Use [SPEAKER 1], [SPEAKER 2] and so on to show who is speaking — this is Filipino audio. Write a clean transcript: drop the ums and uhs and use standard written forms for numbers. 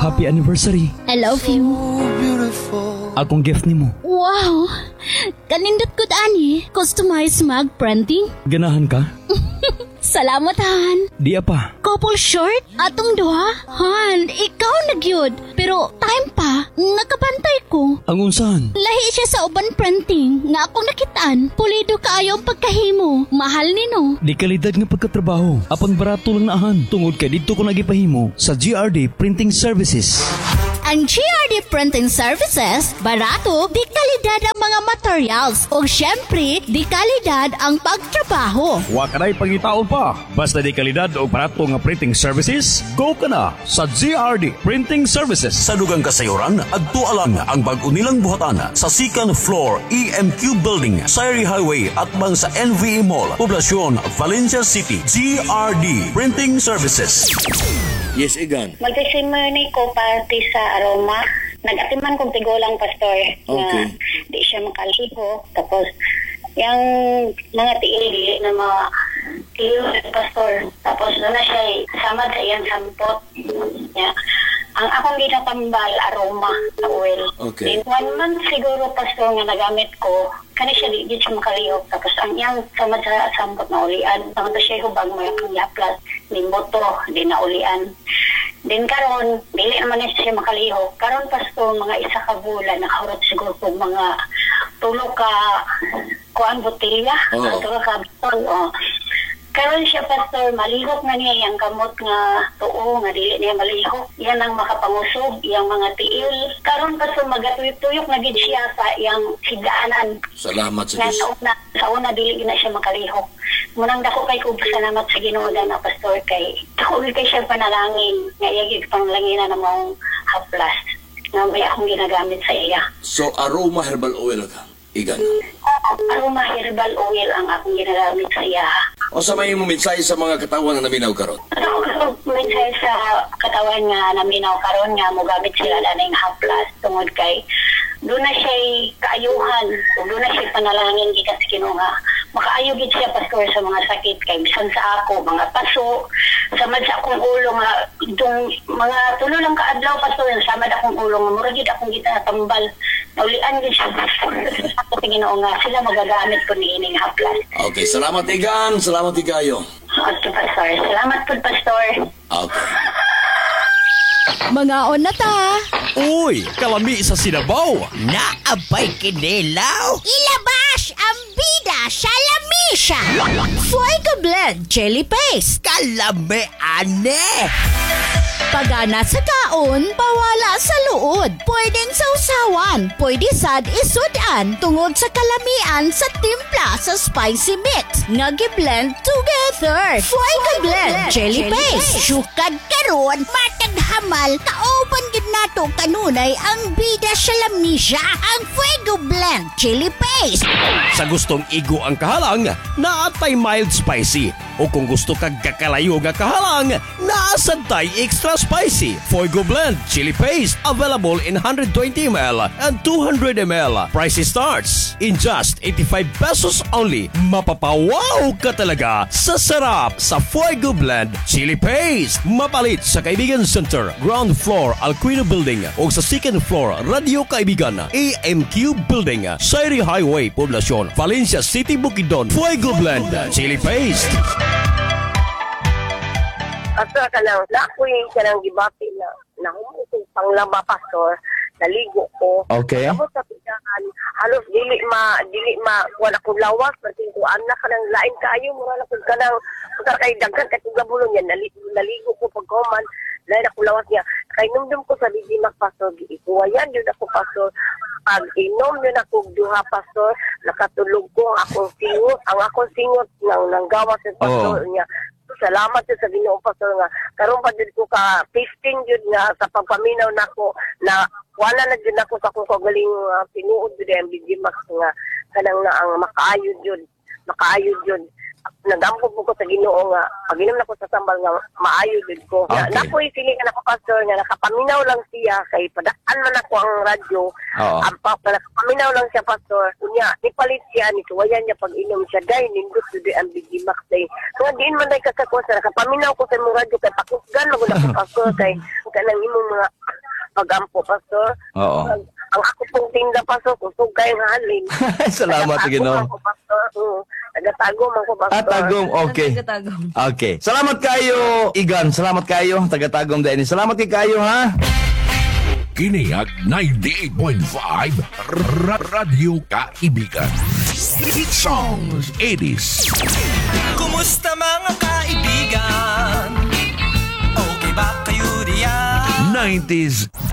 [SPEAKER 1] Happy anniversary.
[SPEAKER 2] I love you.
[SPEAKER 1] Akong gift nimo.
[SPEAKER 2] Wow! Kanindot ko ani. Customized mag printing.
[SPEAKER 1] Ganahan ka?
[SPEAKER 2] Salamat, Han.
[SPEAKER 1] Di apa.
[SPEAKER 2] Couple short? Atong duha? Han, ikaw nagyod. Pero time pa, nakabantay ko.
[SPEAKER 1] Ang unsahan?
[SPEAKER 2] Lahi siya sa uban printing nga akong nakitaan. Pulido kaayo ang pagkahimo. Mahal nino.
[SPEAKER 1] Di kalidad nga pagkatrabaho. Apan barato lang naahan. Tungod kay dito ko nagipahimo sa GRD Printing Services.
[SPEAKER 2] Ang GRD Printing Services, barato, di kalidad ang mga materials. O syempre, di kalidad ang pagtrabaho.
[SPEAKER 3] Wa ka na'y pangitaon pa. Basta di kalidad o barato nga printing services, go ka na sa GRD Printing Services.
[SPEAKER 4] Sa dugang kasayuran, agtualang ang bag-o nilang buhatan sa second floor EMQ Building, Sayri Highway at bang sa NVE Mall, Poblacion, Valencia City. GRD Printing Services.
[SPEAKER 5] Yes, Igan.
[SPEAKER 6] Mag-testimony ko party sa Aroma. Nag-atiman kong tigulang pastor na di siya makaliho. Tapos, yung mga tiili na mga tiili pastor. Tapos, doon na siya samad sa iyang sampot. Yeah. Ang akong ginatambal, Aroma, sa oil.
[SPEAKER 5] Okay.
[SPEAKER 6] In 1 month siguro, pastor, nga nagamit ko, kani siya di siya makalihok. Tapos, ang iyang samad sa sampot na ulian. Tapos siya hubag mo yung yaplas. Di moto, di na ulian. Din karon, dili naman na siya makalihok. Karon pasto, mga isa ka bulan, nakahurot siguro po mga tulo ka kuan botilya. Tulo ka botol. Karon siya pastor, malihok na niya yung kamot nga tuo, nga dili niya malihok. Yan ang makapangusog, yung mga tiil. Karon pastor, magatuyok-tuyok na gid siya sa yung higdaanan.
[SPEAKER 5] Salamat sa Diyos.
[SPEAKER 6] Sa una, dili na siya makalihok. Munang dako kay ko salamat sa Ginoo na pastor kay dako kay siya panalangin nga iyagig panglangina na mong haplas nga may akong ginagamit sa iya.
[SPEAKER 5] So, Aroma Herbal Oil ka, Igan?
[SPEAKER 6] Aroma Herbal Oil ang akong ginagamit sa iya.
[SPEAKER 5] O sa may mensahe sa mga katawan na naminaw karon?
[SPEAKER 6] Mensahe sa katawan nga naminaw karon nga mogamit sila na haplas tungod kay doon na siya kaayuhan, doon na siya panalangin gikan sa Ginoo nga makaayo gid siya pastor sa mga sakit kay bisan sa ako mga paso samad sa akong ulo nga itong mga tulo lang kaadlaw pastor samad akong ulo nga mura gid akong gitatambal naulian gid siya ako Ginoo nga sila magagamit ko niining haplas.
[SPEAKER 5] Okay, salamat Igan, salamat Igayo.
[SPEAKER 6] Okay pastor, salamat po pastor.
[SPEAKER 5] Okay.
[SPEAKER 2] Mga on na ta.
[SPEAKER 3] Uy, kalami sa Sinabaw.
[SPEAKER 7] Naabay kinilaw.
[SPEAKER 2] Ilabas ang bida sa lamisa. Fuego Blend Chili Paste.
[SPEAKER 7] Kalami ane.
[SPEAKER 2] Pagana sa kaon, bawala sa luod. Pwedeng sausawan, pwede sad isudan tungod sa kalamian sa timpla sa spicy mix. Nag-blend together. Fuego Blend Chili Paste.
[SPEAKER 7] Sukad karon, matag hamal, kauban gid nato kanunay ang bida sa lamisa, ang Fuego Blend Chili Paste.
[SPEAKER 3] Sa gustong igo ang kahalang, naatay mild spicy. O kung gusto kag kakalayo nga kahalang, naasantay extra spicy. Fuego Blend Chili Paste available in 120 ml and 200 ml. Price starts in just 85 pesos only. Mapapawaw ka talaga sa sarap sa Fuego Blend Chili Paste. Mapalit sa Kaibigan Center, ground floor Alquino Building o sa second floor Radio Kaibigan AMQ Building, Sayri Highway, Poblacion, Valencia City, Bukidnon. Fuego Blend Chili Paste.
[SPEAKER 6] Pastor ka lang, nakuy ka ng gibati na nahumusong panglaba pastor, naligo ko.
[SPEAKER 1] Okay.
[SPEAKER 6] Tapos sa pijakan, halos dili ma wala ko lawas, pati ko anak ka ng lain kayo, mura na kung ka ng kay daghan katong gabulon yan, naligo ko pagkoman, lain ako lawas niya. Kay numdum ko sa Didimak pastor, ikuwayan yun ako pastor, pag inom yun ako duha pastor, nakatulog ko ang akong singot ng gawas ng pastor niya. Salamat sa Ginoo pastor nga karon pa jud ko ka 15 jud nga sa pagpaminaw nako na wala na jud ako sa akong kagaling pinuod jud ang Didimak nga kanang na ang makaayo jud nagampo po ko sa Ginoo nga paginom na ko sa sambal nga maayo jud ko.
[SPEAKER 5] Okay.
[SPEAKER 6] Nakoy feeling na ko pastor nga nakapaminaw lang siya kay padaan man ako ang radyo. Ang nakapaminaw lang siya pastor. Kunya nipalit siya ni tuwayan niya pag inom siya dai nindot jud ang Didimak day. So diin man day kakakuan sa nakapaminaw ko sa imong radyo kay pakusgan mo na ko pastor kay kanang imong mga pagampo, Pastor.
[SPEAKER 8] Oo.
[SPEAKER 6] Ang ako pong tinda, Pastor, kusog kayong halin.
[SPEAKER 8] Salamat,
[SPEAKER 6] Tagatagom
[SPEAKER 8] Ginoo.
[SPEAKER 6] ako, Pastor. Tagatagom ako, Pastor.
[SPEAKER 8] Tagom, okay. Okay. Salamat kayo, Igan. Salamat kayo, taga-tagom din. Salamat kayo, ha?
[SPEAKER 9] Kiniag 98.5 Radio Kaibigan. Hit songs 80s.
[SPEAKER 10] Kumusta mga kaibigan? Okay ba kayo diyan?
[SPEAKER 9] 90s